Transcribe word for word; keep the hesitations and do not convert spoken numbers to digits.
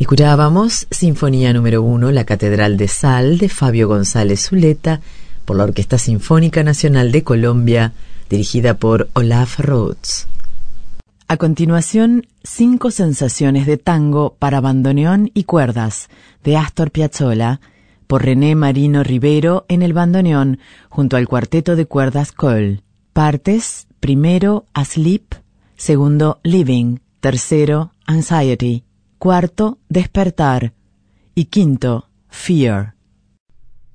Escuchábamos Sinfonía número uno, La Catedral de Sal, de Fabio González Zuleta, por la Orquesta Sinfónica Nacional de Colombia, dirigida por Olaf Rhodes. A continuación, Cinco sensaciones de tango para bandoneón y cuerdas, de Astor Piazzolla, por René Marino Rivero en el bandoneón, junto al cuarteto de cuerdas Coll. Partes: primero, Asleep; segundo, Living; tercero, Anxiety; cuarto, Despertar; y quinto, Fear.